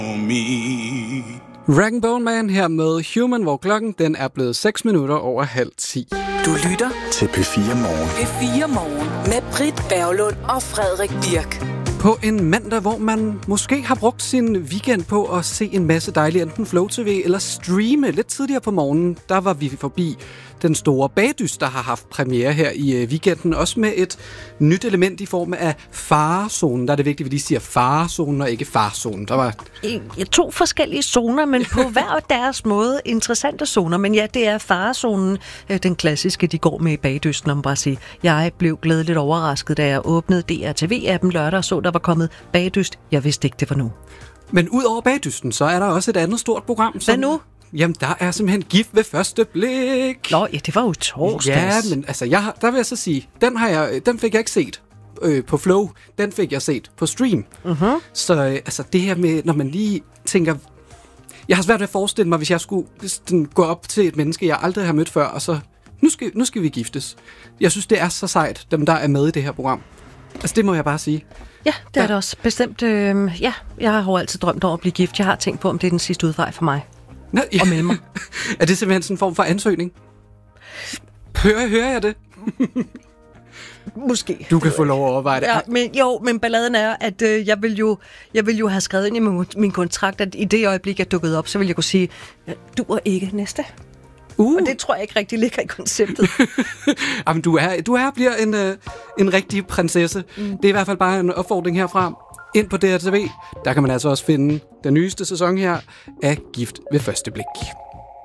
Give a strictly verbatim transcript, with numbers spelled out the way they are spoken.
Rag and Bone Man her med Human, hvor klokken den er blevet seks minutter over halv ti. Du lytter til P fire Morgen. P fire Morgen med Britt Berglund og Frederik Birk. På en mandag, hvor man måske har brugt sin weekend på at se en masse dejlige enten Flow T V eller streame lidt tidligere på morgenen, der var vi forbi den store bagdyst, der har haft premiere her i weekenden, også med et nyt element i form af farezonen. Der er det vigtigt, at vi lige siger farezonen og ikke farzonen. Der var to forskellige zoner, men på hver deres måde interessante zoner. Men ja, det er farezonen, den klassiske, de går med i bagdysten, om bare at sige. Jeg blev glædeligt overrasket, da jeg åbnede D R T V-appen lørdag og så, der var kommet bagdyst. Jeg vidste ikke, det var nu. Men ud over bagdysten, så er der også et andet stort program. Som Hvad nu? Jamen, der er simpelthen Gift ved første blik. Nå, ja, det var jo torsdags. Ja, men altså, jeg har, der vil jeg så sige, den, har jeg, den fik jeg ikke set øh, på Flow. Den fik jeg set på stream. Uh-huh. Så øh, altså, det her med, når man lige tænker... Jeg har svært ved at forestille mig, hvis jeg skulle sådan, gå op til et menneske, jeg aldrig har mødt før, og så, nu skal, nu skal vi giftes. Jeg synes, det er så sejt, dem der er med i det her program. Altså, det må jeg bare sige. Ja, det er ja. det også. Bestemt, øh, ja, jeg har jo altid drømt over at blive gift. Jeg har tænkt på, om det er den sidste udvej for mig. Nå, ja. Og melde mig. Er det simpelthen sådan en form for ansøgning? Hører, hører jeg det? Måske. Du kan få lov at overveje det. Ja, men, jo, men balladen er, at øh, jeg, vil jo, jeg vil jo have skrevet ind i min, min kontrakt, at i det øjeblik, jeg dukkede op, så vil jeg kunne sige, du er ikke næste. Uh. Og det tror jeg ikke rigtig ligger i konceptet. Jamen, du er, du er bliver en, øh, en rigtig prinsesse. Mm. Det er i hvert fald bare en opfordring herfra. Ind på D R T V, der kan man altså også finde den nyeste sæson her af Gift ved første blik.